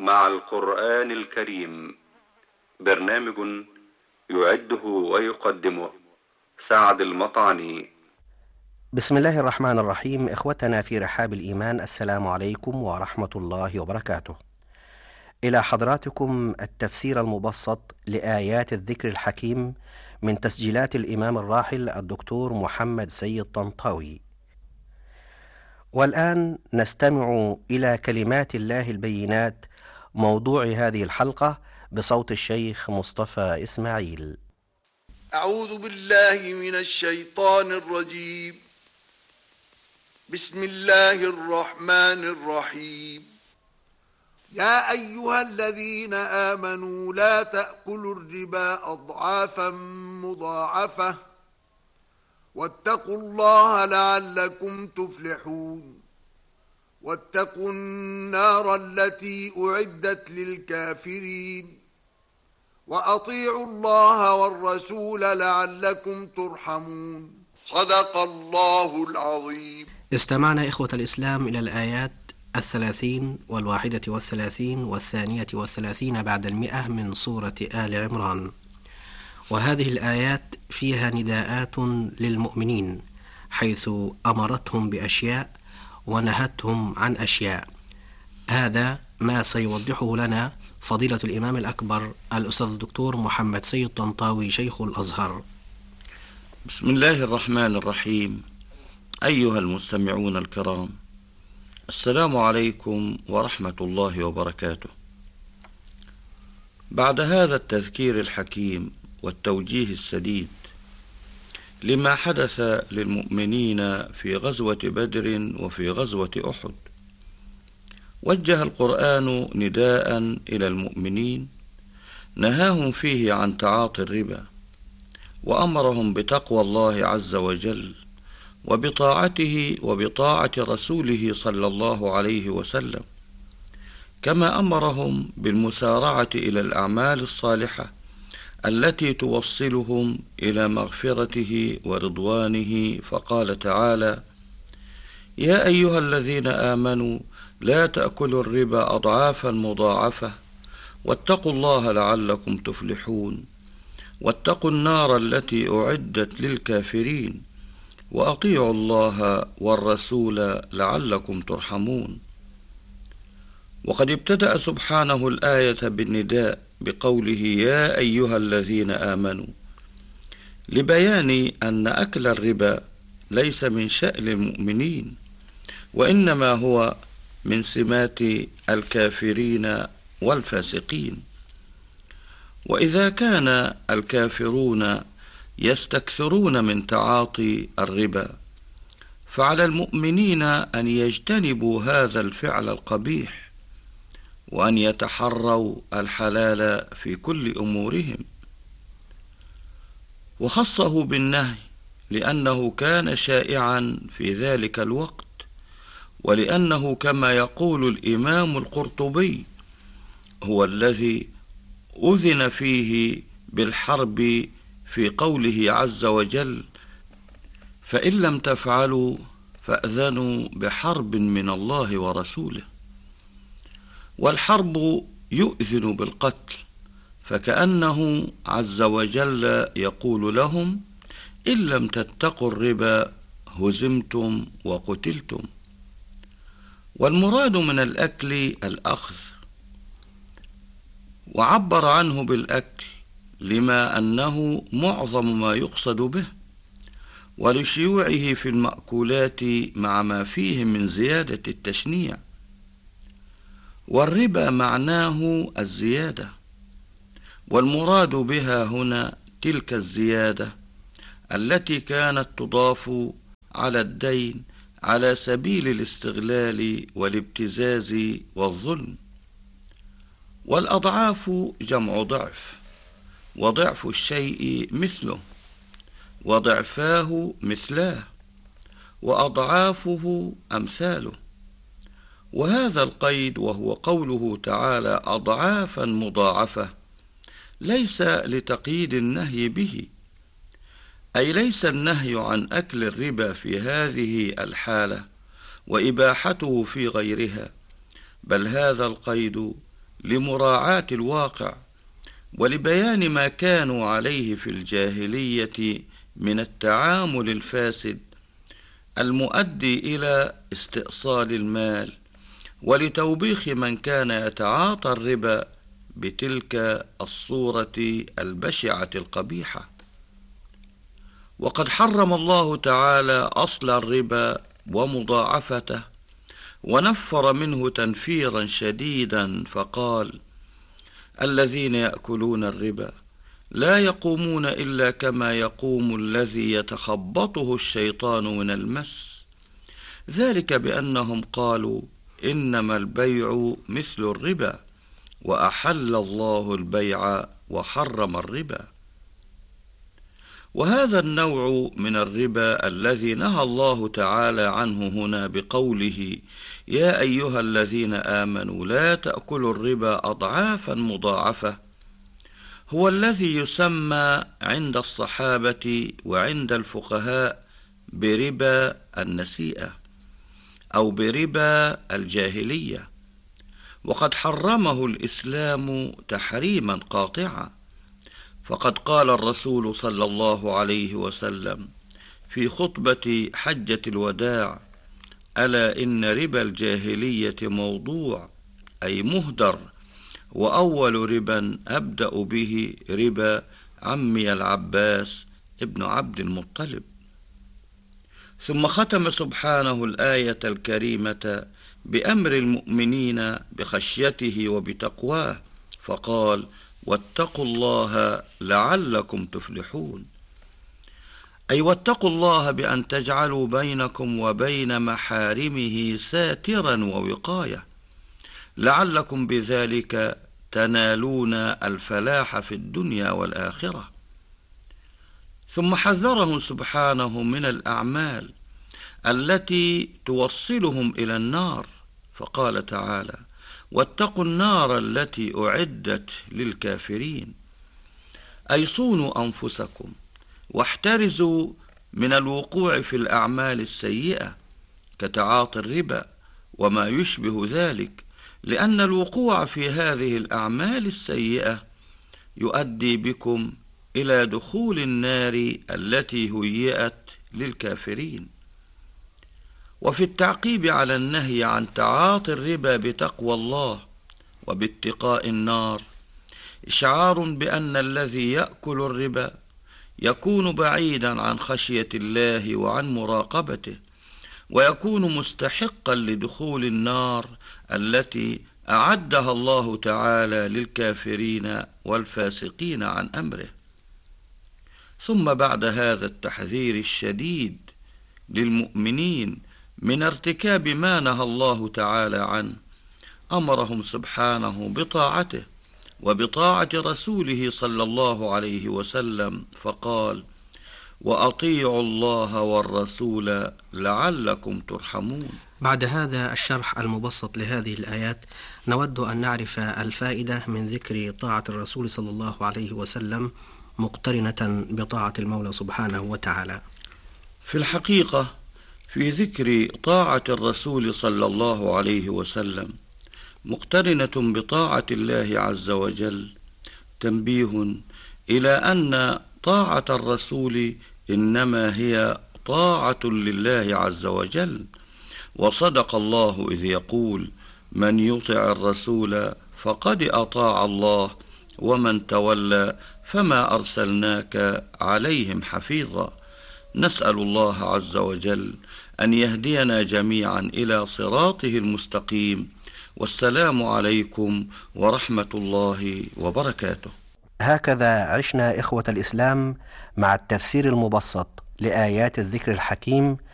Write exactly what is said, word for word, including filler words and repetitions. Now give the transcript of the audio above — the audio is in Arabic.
مع القرآن الكريم، برنامج يعده ويقدمه سعد المطعني. بسم الله الرحمن الرحيم. إخوتنا في رحاب الإيمان، السلام عليكم ورحمة الله وبركاته. إلى حضراتكم التفسير المبسط لآيات الذكر الحكيم من تسجيلات الإمام الراحل الدكتور محمد سيد طنطاوي. والآن نستمع إلى كلمات الله البينات، موضوع هذه الحلقة بصوت الشيخ مصطفى إسماعيل. أعوذ بالله من الشيطان الرجيم. بسم الله الرحمن الرحيم. يا أيها الذين آمنوا لا تأكلوا الربا أضعافا مضاعفة واتقوا الله لعلكم تفلحون. واتقوا النار التي أعدت للكافرين وأطيعوا الله والرسول لعلكم ترحمون. صدق الله العظيم. استمعنا إخوة الإسلام إلى الآيات الثلاثين والواحدة والثلاثين والثانية والثلاثين بعد المئة من سورة آل عمران، وهذه الآيات فيها نداءات للمؤمنين، حيث أمرتهم بأشياء ونهتهم عن أشياء. هذا ما سيوضحه لنا فضيلة الإمام الأكبر الأستاذ الدكتور محمد سيد طنطاوي شيخ الأزهر. بسم الله الرحمن الرحيم. أيها المستمعون الكرام، السلام عليكم ورحمة الله وبركاته. بعد هذا التذكير الحكيم والتوجيه السديد لما حدث للمؤمنين في غزوة بدر وفي غزوة أحد، وجه القرآن نداء إلى المؤمنين نهاهم فيه عن تعاطي الربا، وأمرهم بتقوى الله عز وجل وبطاعته وبطاعة رسوله صلى الله عليه وسلم، كما أمرهم بالمسارعة إلى الأعمال الصالحة التي توصلهم إلى مغفرته ورضوانه، فقال تعالى: يا أيها الذين آمنوا لا تأكلوا الربا أضعافا مضاعفة واتقوا الله لعلكم تفلحون. واتقوا النار التي أعدت للكافرين وأطيعوا الله والرسول لعلكم ترحمون. وقد ابتدأ سبحانه الآية بالنداء بقوله يا أيها الذين آمنوا، لبيان أن أكل الربا ليس من شأن المؤمنين، وإنما هو من سمات الكافرين والفاسقين. وإذا كان الكافرون يستكثرون من تعاطي الربا، فعلى المؤمنين أن يجتنبوا هذا الفعل القبيح، وأن يتحروا الحلال في كل أمورهم. وخصه بالنهي لأنه كان شائعا في ذلك الوقت، ولأنه كما يقول الإمام القرطبي هو الذي أذن فيه بالحرب في قوله عز وجل: فإن لم تفعلوا فأذنوا بحرب من الله ورسوله. والحرب يؤذن بالقتل، فكأنه عز وجل يقول لهم: إن لم تتقوا الربا هزمتم وقتلتم. والمراد من الأكل الأخذ، وعبر عنه بالأكل لما أنه معظم ما يقصد به، ولشيوعه في المأكولات مع ما فيه من زيادة التشنيع. والربا معناه الزيادة، والمراد بها هنا تلك الزيادة التي كانت تضاف على الدين على سبيل الاستغلال والابتزاز والظلم. والأضعاف جمع ضعف، وضعف الشيء مثله، وضعفاه مثلاه، وأضعافه أمثاله. وهذا القيد وهو قوله تعالى أضعافا مضاعفة ليس لتقييد النهي به، أي ليس النهي عن أكل الربا في هذه الحالة وإباحته في غيرها، بل هذا القيد لمراعاة الواقع ولبيان ما كانوا عليه في الجاهلية من التعامل الفاسد المؤدي إلى استئصال المال، ولتوبيخ من كان يتعاطى الربا بتلك الصورة البشعة القبيحة. وقد حرم الله تعالى أصل الربا ومضاعفته، ونفر منه تنفيرا شديدا فقال: الذين يأكلون الربا لا يقومون إلا كما يقوم الذي يتخبطه الشيطان من المس، ذلك بأنهم قالوا إنما البيع مثل الربا وأحل الله البيع وحرم الربا. وهذا النوع من الربا الذي نهى الله تعالى عنه هنا بقوله: يا أيها الذين آمنوا لا تأكلوا الربا أضعافا مضاعفة، هو الذي يسمى عند الصحابة وعند الفقهاء بربا النسيئة أو بربا الجاهلية، وقد حرمه الإسلام تحريما قاطعا. فقد قال الرسول صلى الله عليه وسلم في خطبة حجة الوداع: ألا إن ربا الجاهلية موضوع، أي مهدر، وأول ربا أبدأ به ربا عمي العباس ابن عبد المطلب. ثم ختم سبحانه الآية الكريمة بأمر المؤمنين بخشيته وبتقواه، فقال: واتقوا الله لعلكم تفلحون، أي واتقوا الله بأن تجعلوا بينكم وبين محارمه ساترا ووقاية، لعلكم بذلك تنالون الفلاح في الدنيا والآخرة. ثم حذرهم سبحانه من الأعمال التي توصلهم إلى النار، فقال تعالى: واتقوا النار التي أعدت للكافرين، أي صونوا أنفسكم واحترزوا من الوقوع في الأعمال السيئة كتعاطي الربا وما يشبه ذلك، لأن الوقوع في هذه الأعمال السيئة يؤدي بكم إلى دخول النار التي هيئت للكافرين. وفي التعقيب على النهي عن تعاطي الربا بتقوى الله وباتقاء النار إشعار بأن الذي يأكل الربا يكون بعيدا عن خشية الله وعن مراقبته، ويكون مستحقا لدخول النار التي أعدها الله تعالى للكافرين والفاسقين عن أمره. ثم بعد هذا التحذير الشديد للمؤمنين من ارتكاب ما نهى الله تعالى عنه، أمرهم سبحانه بطاعته وبطاعة رسوله صلى الله عليه وسلم، فقال: وأطيعوا الله والرسول لعلكم ترحمون. بعد هذا الشرح المبسط لهذه الآيات، نود أن نعرف الفائدة من ذكر طاعة الرسول صلى الله عليه وسلم مقترنة بطاعة المولى سبحانه وتعالى. في الحقيقة في ذكر طاعة الرسول صلى الله عليه وسلم مقترنة بطاعة الله عز وجل تنبيه إلى أن طاعة الرسول إنما هي طاعة لله عز وجل، وصدق الله إذ يقول: من يطع الرسول فقد أطاع الله ومن تولى فما أرسلناك عليهم حفيظا. نسأل الله عز وجل أن يهدينا جميعا إلى صراطه المستقيم، والسلام عليكم ورحمة الله وبركاته. هكذا عشنا إخوة الإسلام مع التفسير المبسط لآيات الذكر الحكيم